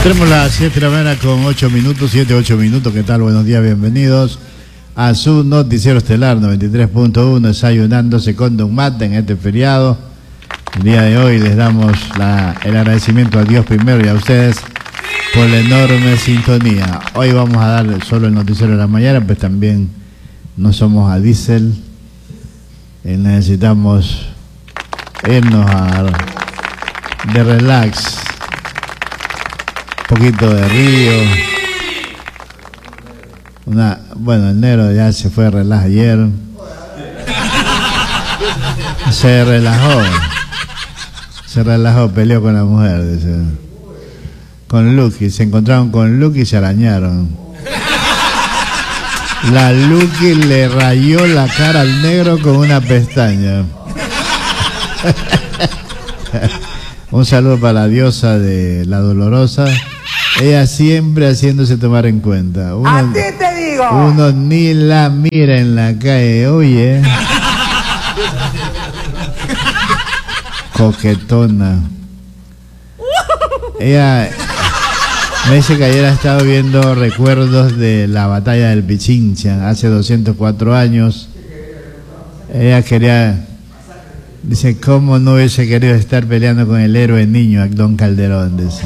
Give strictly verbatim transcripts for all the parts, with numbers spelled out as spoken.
Tenemos las siete de la mañana con ocho minutos, siete, ocho minutos. ¿Qué tal? Buenos días, bienvenidos a su noticiero estelar noventa y tres punto uno, desayunándose con Don Mate en este feriado. El día de hoy les damos la, el agradecimiento a Dios primero y a ustedes por la enorme sintonía. Hoy vamos a dar solo el noticiero de la mañana, pues también no somos a diésel. Eh, necesitamos irnos a, de relax. Un poquito de río. Una, bueno, el negro ya se fue a relajar ayer. Se relajó. Se relajó, peleó con la mujer, dice. Con Lucky, se encontraron con Lucky y se arañaron. La Lucky le rayó la cara al negro con una pestaña. Un saludo para la diosa de la Dolorosa. Ella siempre haciéndose tomar en cuenta. Uno, a ti te digo. Uno ni la mira en la calle, oye. Coquetona. Ella me dice que ayer ha estado viendo recuerdos de la batalla del Pichincha, hace doscientos cuatro años. Ella quería... Dice, ¿cómo no hubiese querido estar peleando con el héroe niño, Don Calderón? Dice.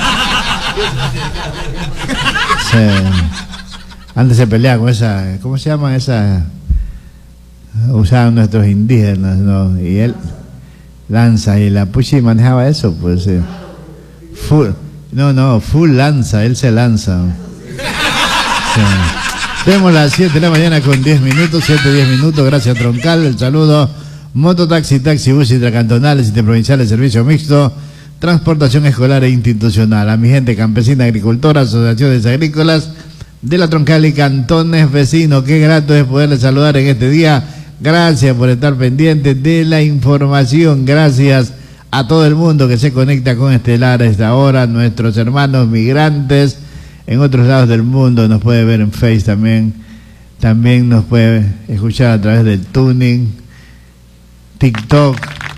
Sí. Antes se peleaba con esa, ¿cómo se llaman esas? Usaban nuestros indígenas, ¿no? Y él lanza, y la Puchi manejaba eso, pues. Sí. Full, no, no, full lanza, él se lanza. Sí. Tenemos las siete de la mañana con diez minutos, siete, diez minutos, gracias Troncal, el saludo. Mototaxi, taxi, bus intracantonales, interprovinciales, servicio mixto, transportación escolar e institucional. A mi gente campesina, agricultora, asociaciones agrícolas de la Troncal y cantones vecinos. Qué grato es poderles saludar en este día. Gracias por estar pendientes de la información. Gracias a todo el mundo que se conecta con Estelar a esta hora. Nuestros hermanos migrantes en otros lados del mundo nos puede ver en Face también. También nos puede escuchar a través del tuning, TikTok.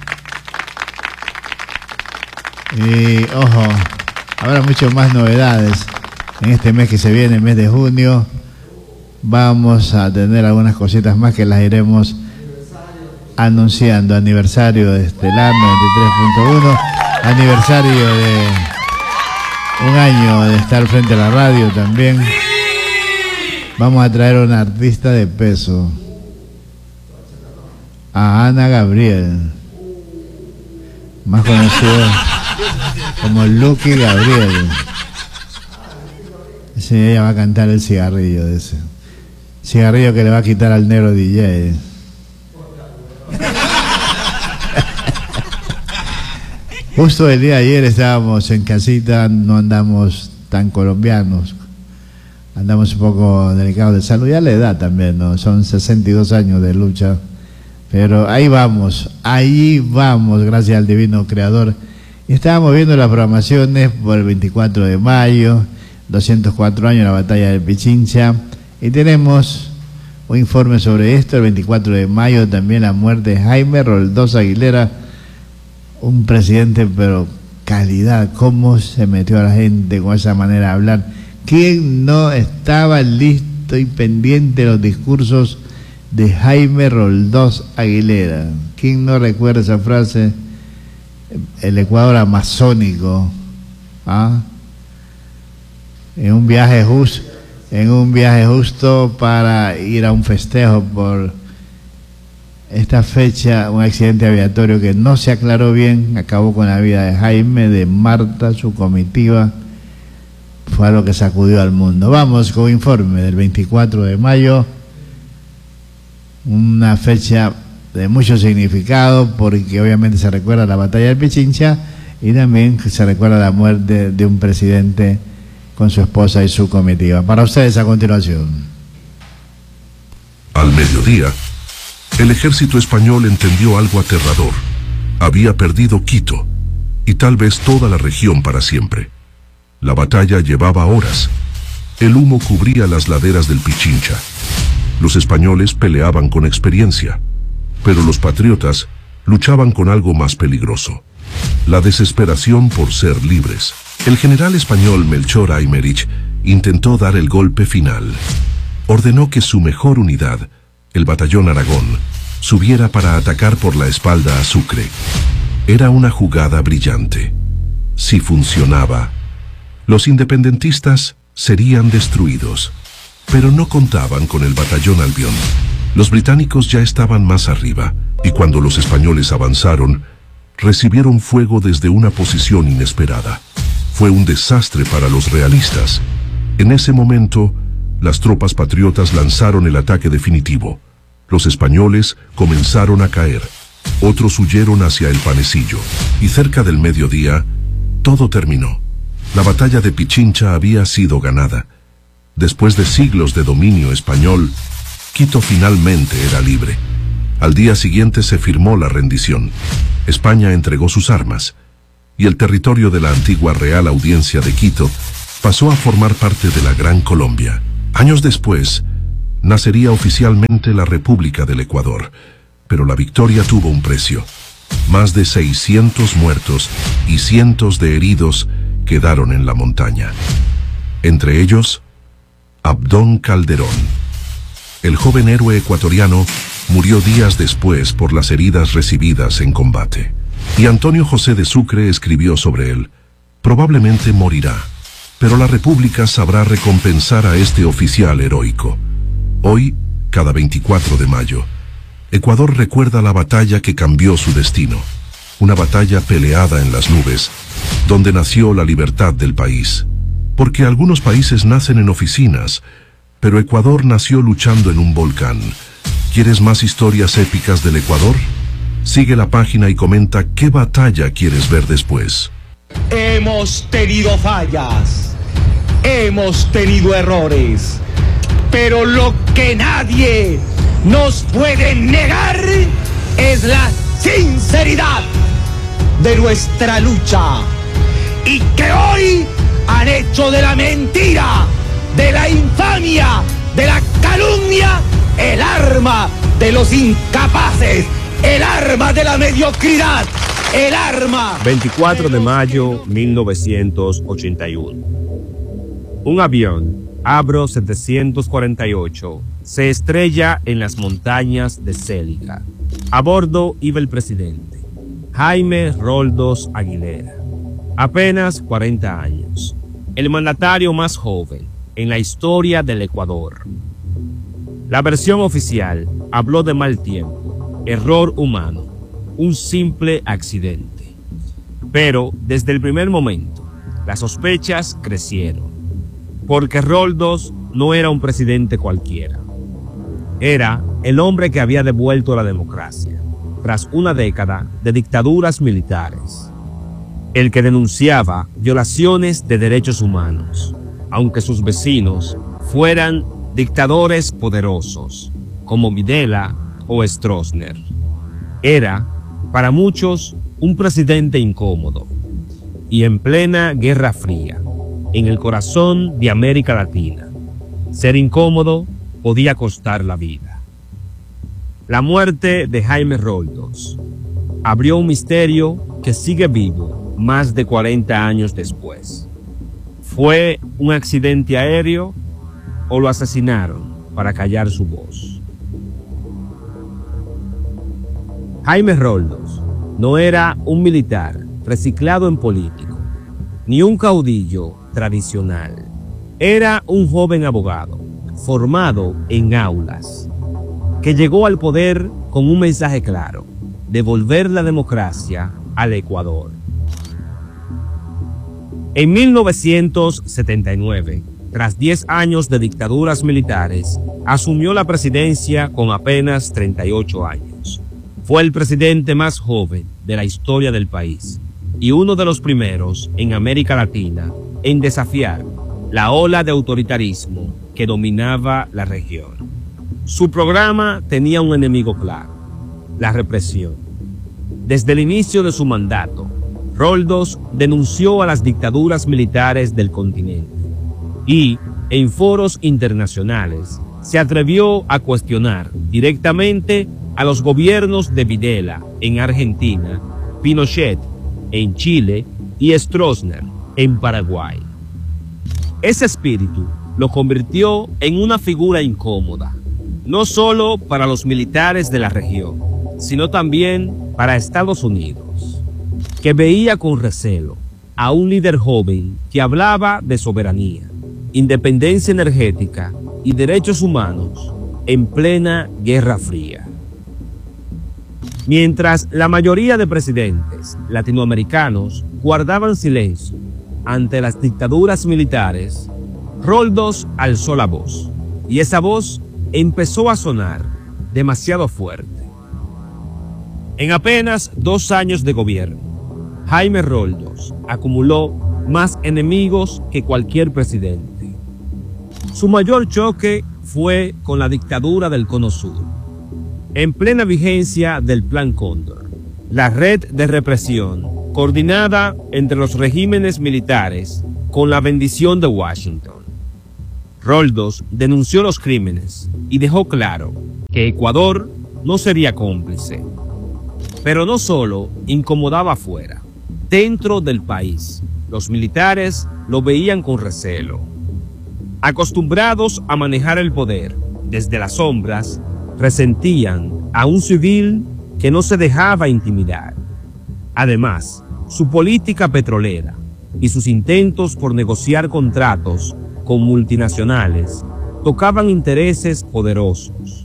Y ojo, habrá muchas más novedades en este mes que se viene, el mes de junio. Vamos a tener algunas cositas más que las iremos anunciando. Aniversario de Estelar noventa y tres punto uno, aniversario de un año de estar frente a la radio también. Vamos a traer a una artista de peso, a Ana Gabriel, más conocida como Lucky Gabriel. Sí, ella va a cantar el cigarrillo de ese cigarrillo que le va a quitar al negro D J. Justo el día de ayer estábamos en casita, no andamos tan colombianos, andamos un poco delicados de salud, ya la edad también, ¿no? Son sesenta y dos años de lucha. Pero ahí vamos, ahí vamos, gracias al divino creador. Y estábamos viendo las programaciones por el veinticuatro de mayo, doscientos cuatro años, la batalla del Pichincha. Y tenemos un informe sobre esto, el veinticuatro de mayo también la muerte de Jaime Roldós Aguilera, un presidente, pero calidad, cómo se metió a la gente con esa manera de hablar. ¿Quién no estaba listo y pendiente de los discursos de Jaime Roldós Aguilera? ¿Quién no recuerda esa frase? El Ecuador amazónico, ¿ah? En un viaje justo, en un viaje justo para ir a un festejo por esta fecha, un accidente aviatorio que no se aclaró bien, acabó con la vida de Jaime, de Marta, su comitiva. Fue algo que sacudió al mundo. Vamos con un informe del veinticuatro de mayo. Una fecha de mucho significado porque obviamente se recuerda la batalla del Pichincha y también se recuerda la muerte de un presidente con su esposa y su comitiva. Para ustedes a continuación. Al mediodía, el ejército español entendió algo aterrador. Había perdido Quito y tal vez toda la región para siempre. La batalla llevaba horas. El humo cubría las laderas del Pichincha. Los españoles peleaban con experiencia, pero los patriotas luchaban con algo más peligroso: la desesperación por ser libres. El general español Melchor Aymerich intentó dar el golpe final. Ordenó que su mejor unidad, el batallón Aragón, subiera para atacar por la espalda a Sucre. Era una jugada brillante. Si funcionaba, los independentistas serían destruidos, pero no contaban con el batallón Albión. Los británicos ya estaban más arriba, y cuando los españoles avanzaron, recibieron fuego desde una posición inesperada. Fue un desastre para los realistas. En ese momento, las tropas patriotas lanzaron el ataque definitivo. Los españoles comenzaron a caer. Otros huyeron hacia el Panecillo, y cerca del mediodía, todo terminó. La batalla de Pichincha había sido ganada. Después de siglos de dominio español, Quito finalmente era libre. Al día siguiente se firmó la rendición. España entregó sus armas, y el territorio de la antigua Real Audiencia de Quito pasó a formar parte de la Gran Colombia. Años después, nacería oficialmente la República del Ecuador, pero la victoria tuvo un precio. Más de seiscientos muertos y cientos de heridos quedaron en la montaña. Entre ellos, Abdón Calderón. El joven héroe ecuatoriano murió días después por las heridas recibidas en combate. Y Antonio José de Sucre escribió sobre él: probablemente morirá, pero la República sabrá recompensar a este oficial heroico. Hoy, cada veinticuatro de mayo, Ecuador recuerda la batalla que cambió su destino, una batalla peleada en las nubes, donde nació la libertad del país. Porque algunos países nacen en oficinas, pero Ecuador nació luchando en un volcán. ¿Quieres más historias épicas del Ecuador? Sigue la página y comenta qué batalla quieres ver después. Hemos tenido fallas, hemos tenido errores, pero lo que nadie nos puede negar es la sinceridad de nuestra lucha, y que hoy han hecho de la mentira, de la infamia, de la calumnia, el arma de los incapaces, el arma de la mediocridad, el arma... veinticuatro de mayo de mil novecientos ochenta y uno. Un avión, Avro setecientos cuarenta y ocho, se estrella en las montañas de Célica. A bordo iba el presidente, Jaime Roldos Aguilera, apenas cuarenta años, el mandatario más joven en la historia del Ecuador. La versión oficial habló de mal tiempo, error humano, un simple accidente. Pero desde el primer momento, las sospechas crecieron, porque Roldos no era un presidente cualquiera. Era el hombre que había devuelto la democracia, tras una década de dictaduras militares. El que denunciaba violaciones de derechos humanos, aunque sus vecinos fueran dictadores poderosos, como Videla o Stroessner. Era, para muchos, un presidente incómodo, y en plena Guerra Fría, en el corazón de América Latina, ser incómodo podía costar la vida. La muerte de Jaime Roldos abrió un misterio que sigue vivo más de cuarenta años después. ¿Fue un accidente aéreo o lo asesinaron para callar su voz? Jaime Roldos no era un militar reciclado en político, ni un caudillo tradicional. Era un joven abogado, formado en aulas, que llegó al poder con un mensaje claro: devolver la democracia al Ecuador. En mil novecientos setenta y nueve, tras diez años de dictaduras militares, asumió la presidencia con apenas treinta y ocho años. Fue el presidente más joven de la historia del país y uno de los primeros en América Latina en desafiar la ola de autoritarismo que dominaba la región. Su programa tenía un enemigo claro: la represión. Desde el inicio de su mandato, Roldos denunció a las dictaduras militares del continente y, en foros internacionales, se atrevió a cuestionar directamente a los gobiernos de Videla en Argentina, Pinochet en Chile y Stroessner en Paraguay. Ese espíritu lo convirtió en una figura incómoda, no solo para los militares de la región, sino también para Estados Unidos, que veía con recelo a un líder joven que hablaba de soberanía, independencia energética y derechos humanos en plena Guerra Fría. Mientras la mayoría de presidentes latinoamericanos guardaban silencio ante las dictaduras militares, Roldós alzó la voz, y esa voz empezó a sonar demasiado fuerte. En apenas dos años de gobierno, Jaime Roldós acumuló más enemigos que cualquier presidente. Su mayor choque fue con la dictadura del Cono Sur. En plena vigencia del Plan Cóndor, la red de represión coordinada entre los regímenes militares con la bendición de Washington. Roldós denunció los crímenes y dejó claro que Ecuador no sería cómplice. Pero no solo incomodaba afuera, dentro del país, los militares lo veían con recelo. Acostumbrados a manejar el poder desde las sombras, resentían a un civil que no se dejaba intimidar. Además, su política petrolera y sus intentos por negociar contratos con multinacionales tocaban intereses poderosos.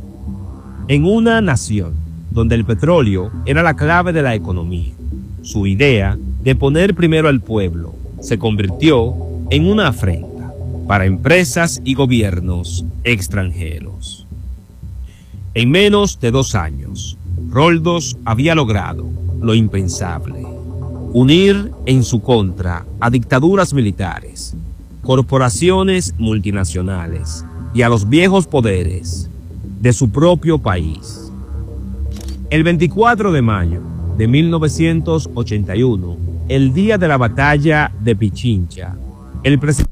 En una nación donde el petróleo era la clave de la economía, su idea de poner primero al pueblo se convirtió en una afrenta para empresas y gobiernos extranjeros. En menos de dos años, Roldós había logrado lo impensable: unir en su contra a dictaduras militares, corporaciones multinacionales y a los viejos poderes de su propio país. El veinticuatro de mayo de mil novecientos ochenta y uno, el día de la batalla de Pichincha, el presidente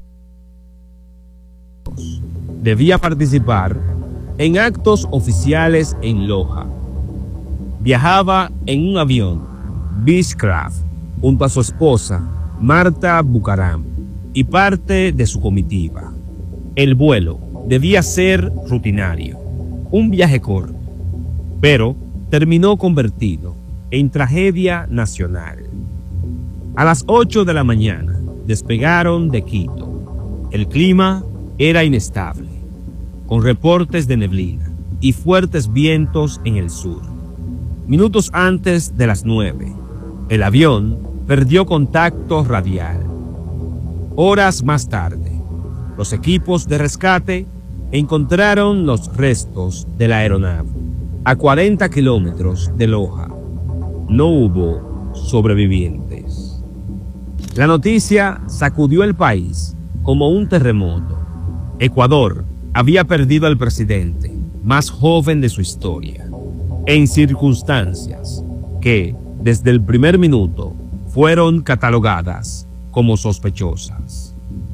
debía participar en actos oficiales en Loja. Viajaba en un avión Beechcraft junto a su esposa Marta Bucaram y parte de su comitiva. El vuelo debía ser rutinario, un viaje corto, pero terminó convertido en tragedia nacional. A las ocho de la mañana despegaron de Quito. El clima era inestable, con reportes de neblina y fuertes vientos en el sur. Minutos antes de las nueve, el avión perdió contacto radial. Horas más tarde, los equipos de rescate encontraron los restos de la aeronave a cuarenta kilómetros de Loja. No hubo sobrevivientes. La noticia sacudió el país como un terremoto. Ecuador había perdido al presidente más joven de su historia, en circunstancias que, desde el primer minuto, fueron catalogadas como sospechosas.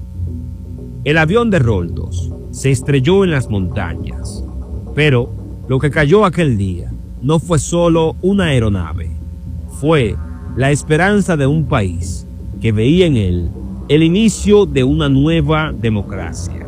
El avión de Roldós se estrelló en las montañas, pero lo que cayó aquel día no fue solo una aeronave, fue la esperanza de un país que veía en él el inicio de una nueva democracia.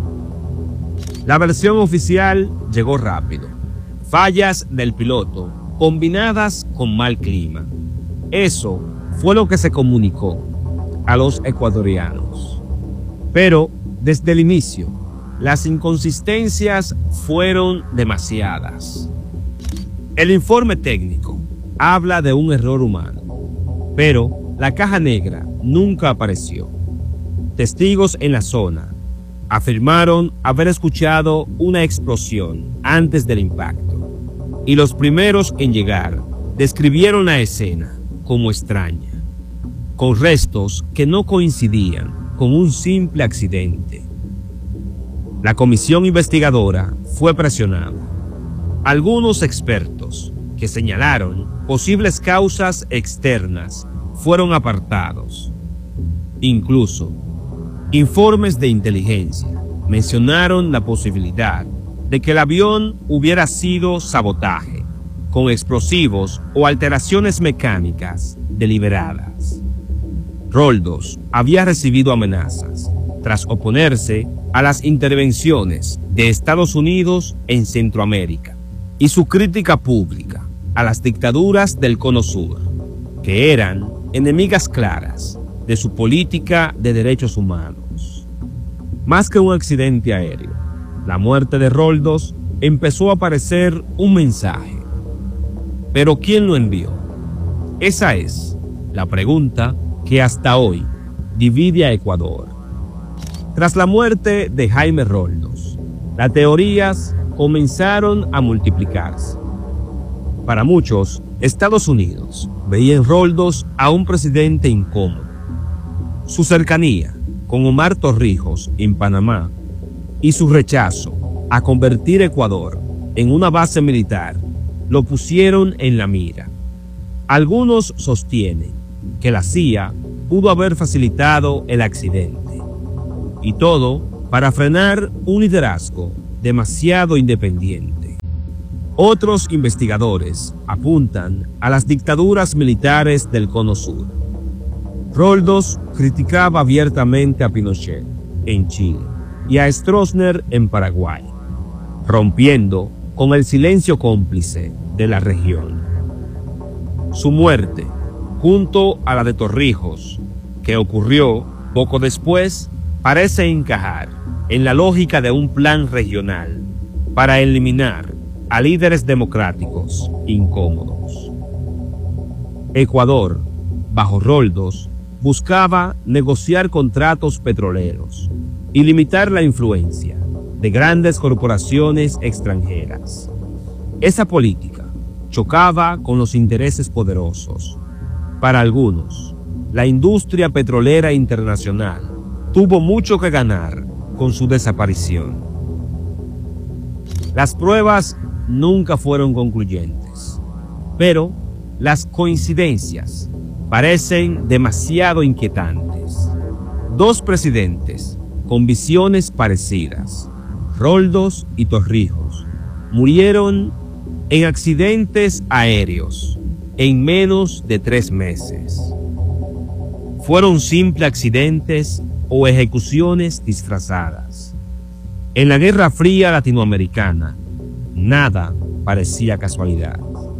La versión oficial llegó rápido: fallas del piloto combinadas con mal clima. Eso fue lo que se comunicó a los ecuatorianos. Pero desde el inicio, las inconsistencias fueron demasiadas. El informe técnico habla de un error humano, pero la caja negra nunca apareció. Testigos en la zona afirmaron haber escuchado una explosión antes del impacto, y los primeros en llegar describieron la escena como extraña, con restos que no coincidían con un simple accidente. La comisión investigadora fue presionada. Algunos expertos que señalaron posibles causas externas fueron apartados. Incluso, informes de inteligencia mencionaron la posibilidad de que el avión hubiera sido sabotaje, con explosivos o alteraciones mecánicas deliberadas. Roldos había recibido amenazas tras oponerse a las intervenciones de Estados Unidos en Centroamérica y su crítica pública a las dictaduras del Cono Sur, que eran enemigas claras de su política de derechos humanos. Más que un accidente aéreo, la muerte de Roldos empezó a parecer un mensaje. ¿Pero quién lo envió? Esa es la pregunta que hasta hoy divide a Ecuador. Tras la muerte de Jaime Roldos, las teorías comenzaron a multiplicarse. Para muchos, Estados Unidos veía en Roldos a un presidente incómodo. Su cercanía con Omar Torrijos en Panamá y su rechazo a convertir Ecuador en una base militar lo pusieron en la mira. Algunos sostienen que la C I A pudo haber facilitado el accidente, y todo para frenar un liderazgo demasiado independiente. Otros investigadores apuntan a las dictaduras militares del Cono Sur. Roldos criticaba abiertamente a Pinochet en Chile y a Stroessner en Paraguay, rompiendo con el silencio cómplice de la región. Su muerte, junto a la de Torrijos, que ocurrió poco después, parece encajar en la lógica de un plan regional para eliminar a líderes democráticos incómodos. Ecuador, bajo Roldos, buscaba negociar contratos petroleros y limitar la influencia de grandes corporaciones extranjeras. Esa política chocaba con los intereses poderosos. Para algunos, la industria petrolera internacional tuvo mucho que ganar con su desaparición. Las pruebas nunca fueron concluyentes, pero las coincidencias parecen demasiado inquietantes. Dos presidentes con visiones parecidas, Roldos y Torrijos, murieron en accidentes aéreos en menos de tres meses. ¿Fueron simples accidentes o ejecuciones disfrazadas? En la Guerra Fría latinoamericana, nada parecía casualidad.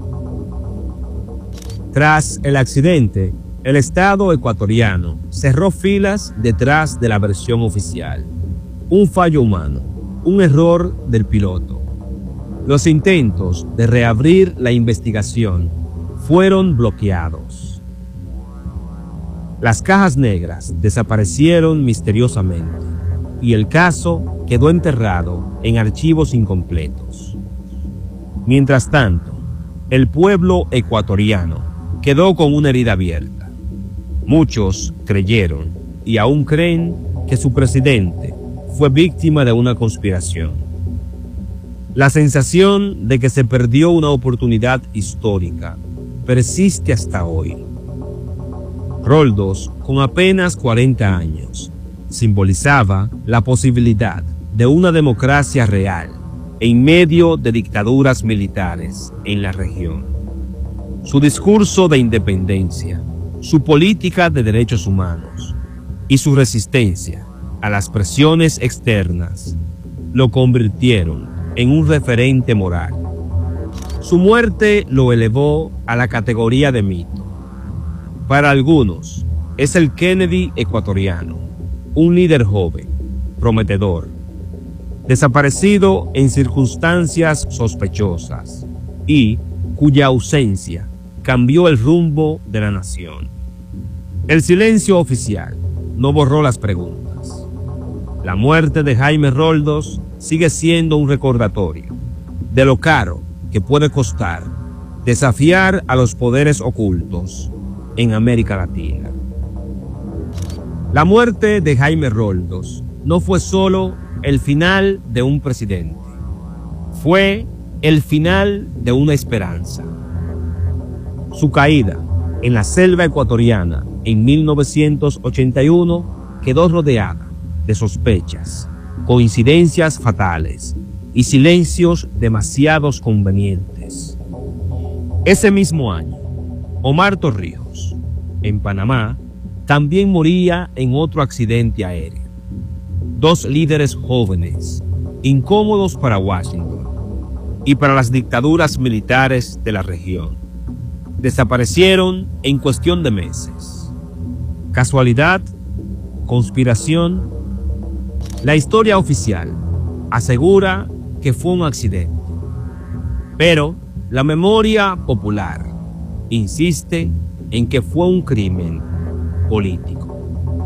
Tras el accidente, el Estado ecuatoriano cerró filas detrás de la versión oficial. Un fallo humano, un error del piloto. Los intentos de reabrir la investigación fueron bloqueados. Las cajas negras desaparecieron misteriosamente y el caso quedó enterrado en archivos incompletos. Mientras tanto, el pueblo ecuatoriano quedó con una herida abierta. Muchos creyeron y aún creen que su presidente fue víctima de una conspiración. La sensación de que se perdió una oportunidad histórica persiste hasta hoy. Roldos, con apenas cuarenta años, simbolizaba la posibilidad de una democracia real en medio de dictaduras militares en la región. Su discurso de independencia, su política de derechos humanos y su resistencia a las presiones externas lo convirtieron en un referente moral. Su muerte lo elevó a la categoría de mito. Para algunos, es el Kennedy ecuatoriano, un líder joven, prometedor, desaparecido en circunstancias sospechosas y cuya ausencia cambió el rumbo de la nación. El silencio oficial no borró las preguntas. La muerte de Jaime Roldos sigue siendo un recordatorio de lo caro que puede costar desafiar a los poderes ocultos en América Latina. La muerte de Jaime Roldos no fue solo el final de un presidente, fue el final de una esperanza. Su caída en la selva ecuatoriana en mil novecientos ochenta y uno quedó rodeada de sospechas, coincidencias fatales y silencios demasiado convenientes. Ese mismo año, Omar Torrijos, en Panamá, también moría en otro accidente aéreo. Dos líderes jóvenes, incómodos para Washington y para las dictaduras militares de la región, desaparecieron en cuestión de meses. ¿Casualidad? ¿Conspiración? La historia oficial asegura que fue un accidente, pero la memoria popular insiste en que fue un crimen político.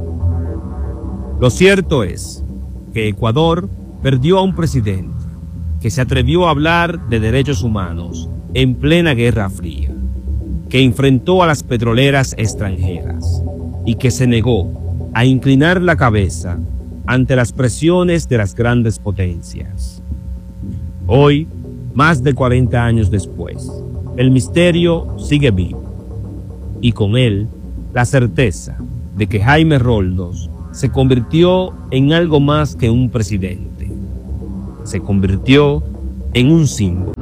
Lo cierto es que Ecuador perdió a un presidente que se atrevió a hablar de derechos humanos en plena Guerra Fría, que enfrentó a las petroleras extranjeras y que se negó a inclinar la cabeza ante las presiones de las grandes potencias. Hoy, más de cuarenta años después, el misterio sigue vivo y con él la certeza de que Jaime Roldos se convirtió en algo más que un presidente. Se convirtió en un símbolo.